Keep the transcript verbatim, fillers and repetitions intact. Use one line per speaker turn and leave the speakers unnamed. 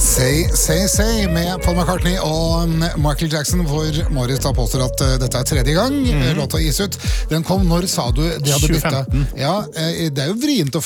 Say, say, say med Paul McCartney og Michael Jackson, hvor Morris da påstår at uh, dette er tredje gang mm. låta gis ut. Den kom, når sa du de hadde byttet?
tjue femten
Ja, uh, det er jo vrient å